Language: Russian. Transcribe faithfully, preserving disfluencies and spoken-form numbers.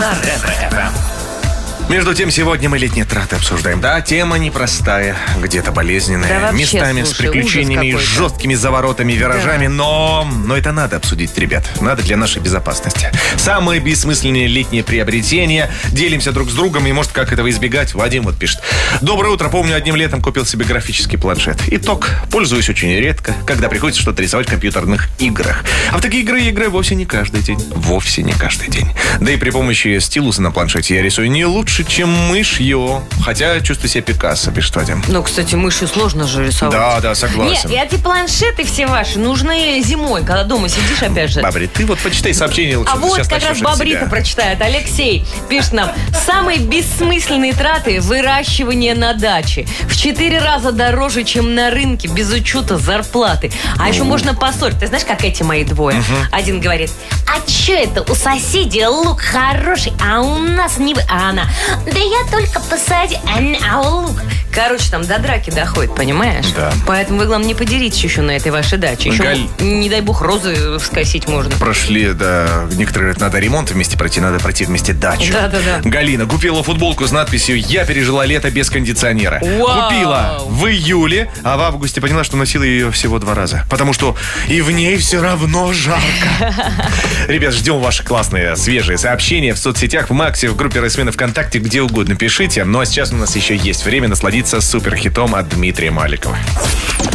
на Ретро-эф эм. Между тем, сегодня мы летние траты обсуждаем. Да, тема непростая, где-то болезненная, да вообще, местами слушай, с приключениями, ужас какой-то. жесткими заворотами, виражами, да. но, но это надо обсудить, ребят. Надо для нашей безопасности. Самые бессмысленные летние приобретения. Делимся друг с другом, и может, как этого избегать. Вадим вот пишет. Доброе утро. Помню, одним летом купил себе графический планшет. Итог. Пользуюсь очень редко, когда приходится что-то рисовать в компьютерных играх. А в такие игры я играю вовсе не каждый день. Вовсе не каждый день. Да и при помощи стилуса на планшете я рисую не лучше, чем мышью. Хотя чувствую себя Пикассо, пишет Вадим. Ну, кстати, мышью сложно же рисовать. Да, да, согласен. Нет, и эти планшеты все ваши нужны зимой, когда дома сидишь, опять же. Бабри, ты вот почитай сообщение лучше. А вот сейчас как раз Бабриха прочитает. Алексей пишет нам. Самые бессмысленные траты – выращивание на даче. В четыре раза дороже, чем на рынке, без учета зарплаты. А еще можно поссорить. Ты знаешь, как эти мои двое? Один говорит, а че это у соседей лук хороший, а у нас не... А она, да я только посадил, а лук... Короче, там до драки доходит, понимаешь? Да. Поэтому вы, главное, не поделитесь еще на этой вашей даче. Еще, Галь... не дай бог, розы скосить можно. Прошли, да. Некоторые говорят, надо ремонт вместе пройти, надо пройти вместе дачу. Да-да-да. Галина купила футболку с надписью «Я пережила лето без кондиционера». Вау! Купила в июле, а в августе поняла, что носила ее всего два раза. Потому что и в ней все равно жарко. Ребят, ждем ваши классные, свежие сообщения в соцсетях, в Максе, в группе Ресмена ВКонтакте, где угодно пишите. Ну а сейчас у нас еще есть время насладиться суперхитом от Дмитрия Маликова.